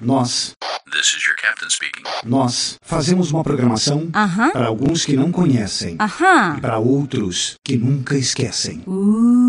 Nós This is your captain speaking. Nós fazemos uma programação para alguns que não conhecem e para outros que nunca esquecem.